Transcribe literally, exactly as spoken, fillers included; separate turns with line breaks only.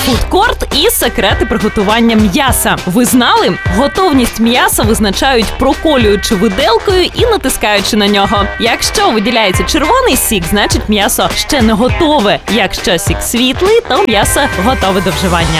Фудкорт і секрети приготування м'яса. Ви знали? Готовність м'яса визначають проколюючи виделкою і натискаючи на нього. Якщо виділяється червоний сік, значить м'ясо ще не готове. Якщо сік світлий, то м'ясо готове до вживання.